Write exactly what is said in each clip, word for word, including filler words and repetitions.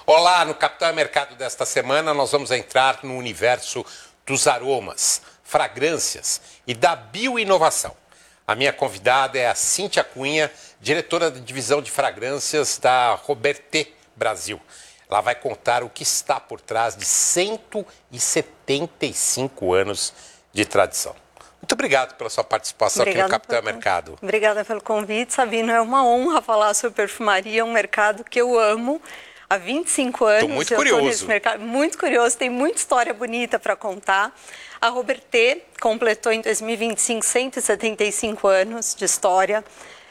Olá, no Capital Mercado desta semana nós vamos entrar no universo dos aromas, fragrâncias e da bioinovação. A minha convidada é a Cíntia Cunha, diretora da divisão de fragrâncias da Robertet Brasil. Ela vai contar o que está por trás de cento e setenta e cinco anos de tradição. Muito obrigado pela sua participação Obrigada aqui no Capital pelo... Mercado. Obrigada pelo convite, Sabino. É uma honra falar sobre perfumaria, um mercado que eu amo há vinte e cinco anos. Estou muito curioso. Nesse mercado, muito curioso, tem muita história bonita para contar. A Robertet completou em dois mil e vinte e cinco cento e setenta e cinco anos de história.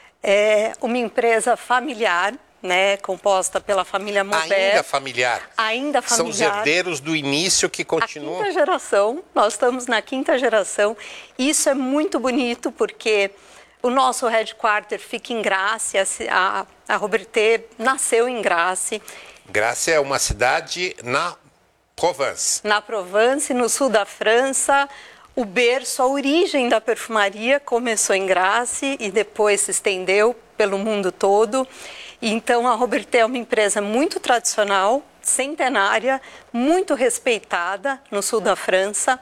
É uma empresa familiar, né, composta pela família Maubert. Ainda familiar. Ainda familiar. São os herdeiros do início que continuam. A quinta geração, nós estamos na quinta geração. Isso é muito bonito porque o nosso headquarter fica em Grasse, a, a Robertet nasceu em Grasse. Grasse é uma cidade na Provence. Na Provence, no sul da França. O berço, a origem da perfumaria começou em Grasse e depois se estendeu pelo mundo todo. Então, a Robertet é uma empresa muito tradicional, centenária, muito respeitada no sul da França.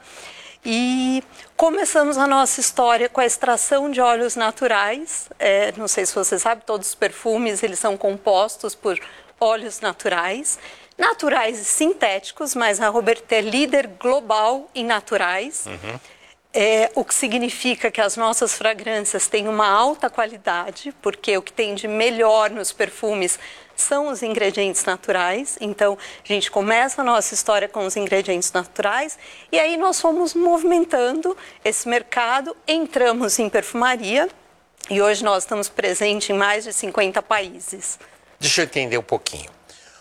E começamos a nossa história com a extração de óleos naturais. É, não sei se você sabe, todos os perfumes eles são compostos por óleos naturais. Naturais e sintéticos, mas a Robertet é líder global em naturais. Uhum. É, o que significa que as nossas fragrâncias têm uma alta qualidade, porque o que tem de melhor nos perfumes são os ingredientes naturais. Então, a gente começa a nossa história com os ingredientes naturais e aí nós fomos movimentando esse mercado, entramos em perfumaria e hoje nós estamos presentes em mais de cinquenta países. Deixa eu entender um pouquinho.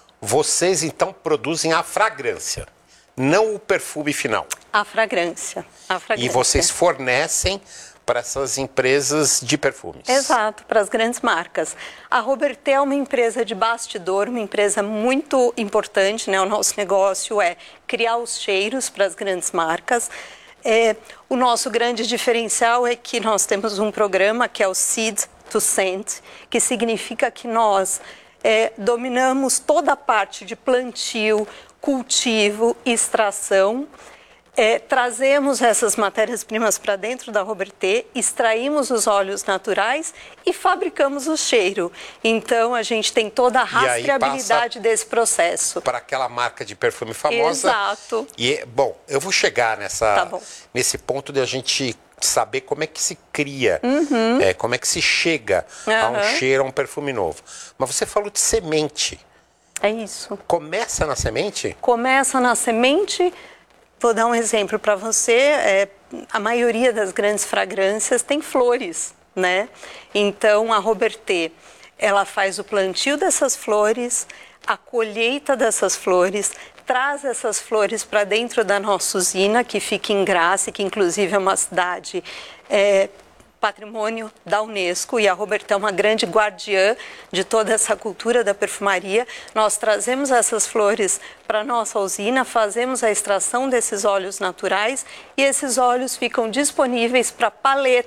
Vocês, então, produzem a fragrância, não o perfume final. A fragrância. A fragrância. E vocês fornecem para essas empresas de perfumes. Exato, para as grandes marcas. A Robertet é uma empresa de bastidor, uma empresa muito importante, né? O nosso negócio é criar os cheiros para as grandes marcas. É, o nosso grande diferencial é que nós temos um programa que é o Seed to Scent, que significa que nós é, dominamos toda a parte de plantio, cultivo, extração. É, trazemos essas matérias-primas para dentro da Robertet, extraímos os óleos naturais e fabricamos o cheiro. Então, a gente tem toda a rastreabilidade desse processo. Para aquela marca de perfume famosa. Exato. E, bom, eu vou chegar nessa, tá bom. nesse ponto de a gente saber como é que se cria, uhum. é, como é que se chega uhum. a um cheiro, a um perfume novo. Mas você falou de semente. É isso. Começa na semente? Começa na semente. Vou dar um exemplo para você. É, a maioria das grandes fragrâncias tem flores, né? Então, a Robertet, ela faz o plantio dessas flores, a colheita dessas flores, traz essas flores para dentro da nossa usina, que fica em Grasse, que inclusive é uma cidade é, patrimônio da Unesco, e a Robertet é uma grande guardiã de toda essa cultura da perfumaria. Nós trazemos essas flores para a nossa usina, fazemos a extração desses óleos naturais e esses óleos ficam disponíveis para paleta